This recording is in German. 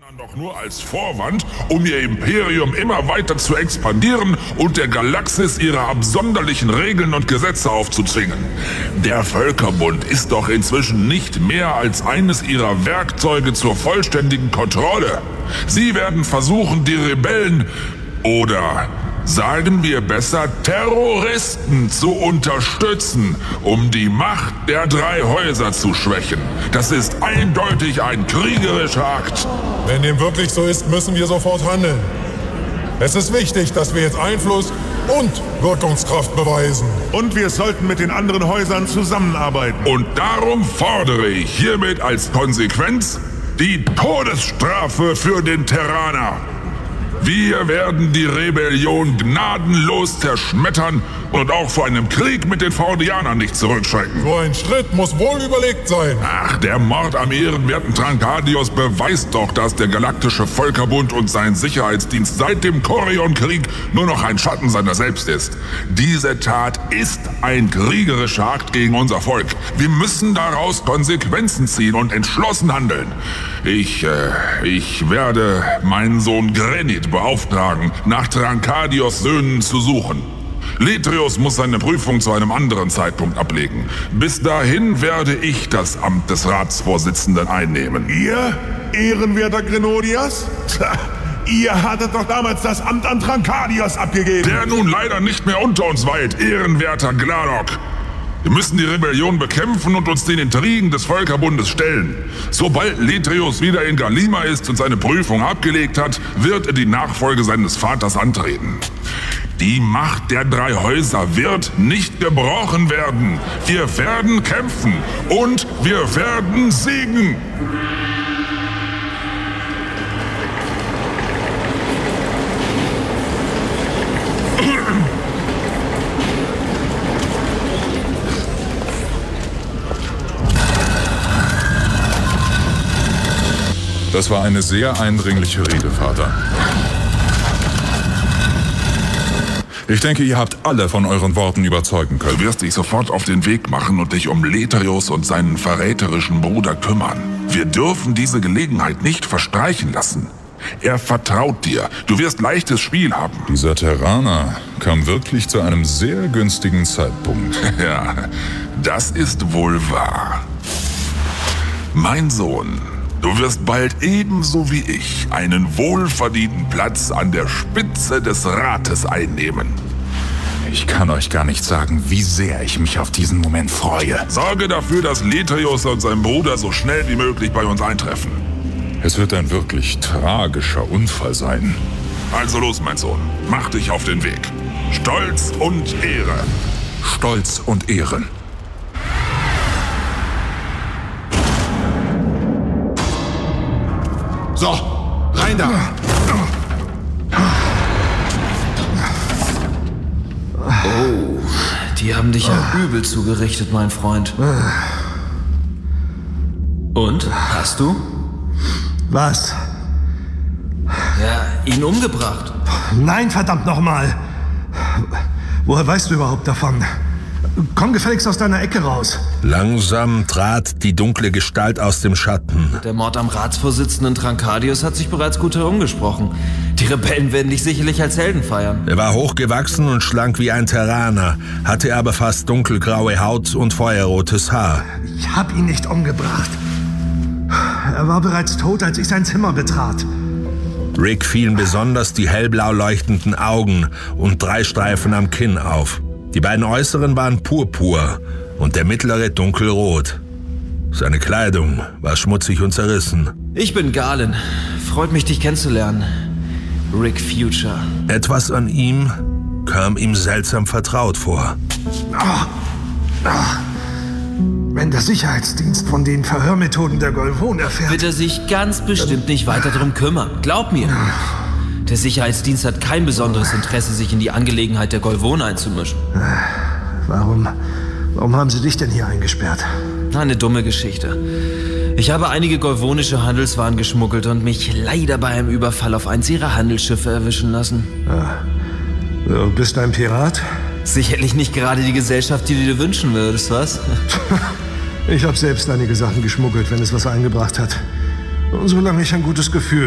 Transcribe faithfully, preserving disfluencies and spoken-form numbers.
Doch nur als Vorwand, um ihr Imperium immer weiter zu expandieren und der Galaxis ihre absonderlichen Regeln und Gesetze aufzuzwingen. Der Völkerbund ist doch inzwischen nicht mehr als eines ihrer Werkzeuge zur vollständigen Kontrolle. Sie werden versuchen, die Rebellen oder sagen wir besser Terroristen zu unterstützen, um die Macht der drei Häuser zu schwächen. Das ist eindeutig ein kriegerischer Akt. Wenn dem wirklich so ist, müssen wir sofort handeln. Es ist wichtig, dass wir jetzt Einfluss und Wirkungskraft beweisen. Und wir sollten mit den anderen Häusern zusammenarbeiten. Und darum fordere ich hiermit als Konsequenz die Todesstrafe für den Terraner. Wir werden die Rebellion gnadenlos zerschmettern und auch vor einem Krieg mit den Fordianern nicht zurückschrecken. So ein Schritt muss wohl überlegt sein. Ach, der Mord am ehrenwerten Trancadios beweist doch, dass der Galaktische Völkerbund und sein Sicherheitsdienst seit dem Korion-Krieg nur noch ein Schatten seiner selbst ist. Diese Tat ist ein kriegerischer Akt gegen unser Volk. Wir müssen daraus Konsequenzen ziehen und entschlossen handeln. Ich, äh, ich werde meinen Sohn Grenit beauftragen, nach Trancadios Söhnen zu suchen. Letrius muss seine Prüfung zu einem anderen Zeitpunkt ablegen. Bis dahin werde ich das Amt des Ratsvorsitzenden einnehmen. Ihr, ehrenwerter Grenodias? Tja, ihr hattet doch damals das Amt an Trancadios abgegeben. Der nun leider nicht mehr unter uns weilt, ehrenwerter Gladok. Wir müssen die Rebellion bekämpfen und uns den Intrigen des Völkerbundes stellen. Sobald Letrius wieder in Galima ist und seine Prüfung abgelegt hat, wird er die Nachfolge seines Vaters antreten. Die Macht der drei Häuser wird nicht gebrochen werden. Wir werden kämpfen und wir werden siegen. Das war eine sehr eindringliche Rede, Vater. Ich denke, ihr habt alle von euren Worten überzeugen können. Du wirst dich sofort auf den Weg machen und dich um Letrius und seinen verräterischen Bruder kümmern. Wir dürfen diese Gelegenheit nicht verstreichen lassen. Er vertraut dir. Du wirst leichtes Spiel haben. Dieser Terraner kam wirklich zu einem sehr günstigen Zeitpunkt. Ja, das ist wohl wahr. Mein Sohn, du wirst bald ebenso wie ich einen wohlverdienten Platz an der Spitze des Rates einnehmen. Ich kann euch gar nicht sagen, wie sehr ich mich auf diesen Moment freue. Sorge dafür, dass Letrius und sein Bruder so schnell wie möglich bei uns eintreffen. Es wird ein wirklich tragischer Unfall sein. Also los, mein Sohn, mach dich auf den Weg. Stolz und Ehre. Stolz und Ehren. So, rein da! Oh, die haben dich ja übel zugerichtet, mein Freund. Und, hast du? Was? Ja, ihn umgebracht. Nein, verdammt nochmal! Woher weißt du überhaupt davon? Komm gefälligst aus deiner Ecke raus. Langsam trat die dunkle Gestalt aus dem Schatten. Der Mord am Ratsvorsitzenden Trancadios hat sich bereits gut herumgesprochen. Die Rebellen werden dich sicherlich als Helden feiern. Er war hochgewachsen und schlank wie ein Terraner, hatte aber fast dunkelgraue Haut und feuerrotes Haar. Ich hab ihn nicht umgebracht. Er war bereits tot, als ich sein Zimmer betrat. Rick fielen besonders die hellblau leuchtenden Augen und drei Streifen am Kinn auf. Die beiden äußeren waren purpur und der mittlere dunkelrot. Seine Kleidung war schmutzig und zerrissen. Ich bin Galen. Freut mich, dich kennenzulernen. Rick Future. Etwas an ihm kam ihm seltsam vertraut vor. Oh. Oh. Wenn der Sicherheitsdienst von den Verhörmethoden der Golvon erfährt... Wird er sich ganz bestimmt nicht weiter darum kümmern. Glaub mir. Der Sicherheitsdienst hat kein besonderes Interesse, sich in die Angelegenheit der Golvon einzumischen. Warum, warum haben sie dich denn hier eingesperrt? Eine dumme Geschichte. Ich habe einige golvonische Handelswaren geschmuggelt und mich leider bei einem Überfall auf eins ihrer Handelsschiffe erwischen lassen. Ah. Du bist ein Pirat? Sicherlich nicht gerade die Gesellschaft, die du dir wünschen würdest, was? Ich habe selbst einige Sachen geschmuggelt, wenn es was eingebracht hat. Und solange ich ein gutes Gefühl